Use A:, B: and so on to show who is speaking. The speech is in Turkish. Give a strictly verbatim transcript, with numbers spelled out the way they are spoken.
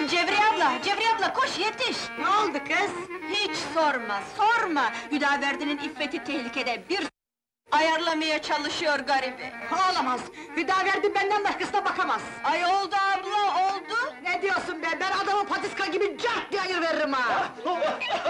A: Cevriye abla, Cevriye abla koş yetiş!
B: Ne oldu kız?
A: Hiç sorma, sorma! Hüdaverdi'nin iffeti tehlikede, bir ayarlamaya çalışıyor garibi!
B: Olamaz! Hüdaverdi benden başkasına bakamaz!
A: Ay oldu abla, oldu!
B: Ne diyorsun be? Ben adamı patiska gibi cart diye ayır veririm ha!